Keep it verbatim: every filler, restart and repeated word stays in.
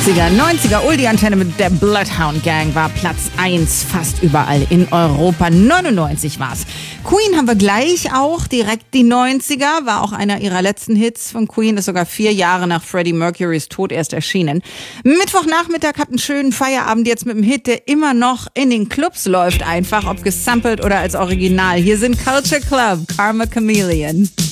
achtziger, neunziger, Oldie-Antenne mit der Bloodhound Gang war Platz eins fast überall in Europa. neunundneunzig war's. Queen haben wir gleich auch, direkt die neunziger, war auch einer ihrer letzten Hits von Queen, ist sogar vier Jahre nach Freddie Mercurys Tod erst erschienen. Mittwochnachmittag habt einen schönen Feierabend jetzt mit dem Hit, der immer noch in den Clubs läuft einfach, ob gesampelt oder als Original. Hier sind Culture Club, Karma Chameleon.